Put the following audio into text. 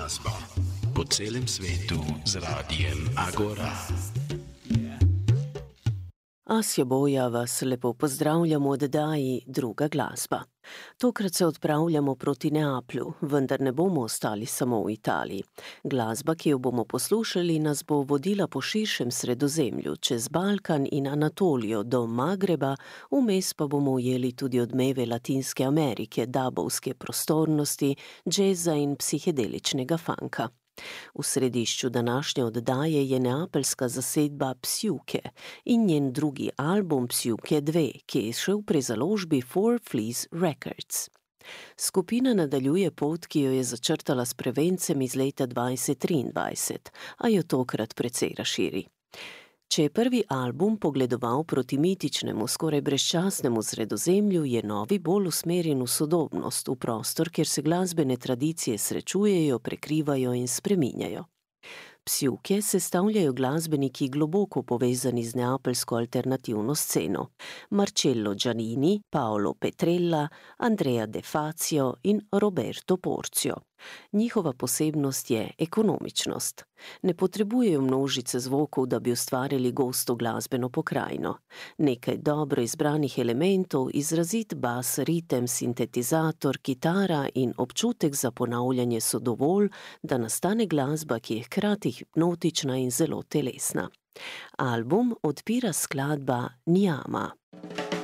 glasbo po celem svetu z radijem Agora. Asja Boja vas lepo pozdravljamo v oddaji Druga glasba. Tokrat se odpravljamo proti Neaplju, vendar ne bomo ostali samo v Italiji. Glasba, ki jo bomo poslušali, nas bo vodila po širšem Sredozemlju, čez Balkan in Anatolijo do Magreba, vmes pa bomo ujeli tudi odmeve Latinske Amerike, dabovske prostornosti, džeza in psihedeličnega funka. V središču današnje oddaje je neapeljska zasedba Psiuke in njen drugi album Psiuke 2, ki je izšel pri založbi Four Fleas Records. Skupina nadaljuje pot, ki jo je začrtala s Prevencem iz leta 2023, a jo tokrat precej razširi. Če je prvi album pogledoval proti mitičnemu, skoraj brezčasnemu Sredozemlju, je novi bolj usmerjen v sodobnost, v prostor, kjer se glasbene tradicije srečujejo, prekrivajo in spreminjajo. Psiuke sestavljajo glasbeniki globoko povezani z neapeljsko alternativno sceno: Marcello Giannini, Paolo Petrella, Andrea De Fazio in Roberto Porcio. Njihova posebnost je ekonomičnost. Ne potrebujejo množice zvokov, da bi ustvarili gosto glasbeno pokrajino. Nekaj dobro izbranih elementov, izrazit bas, ritem, sintetizator, kitara in občutek za ponavljanje so dovolj, da nastane glasba, ki je hkrati hipnotična in zelo telesna. Album odpira skladba Njama.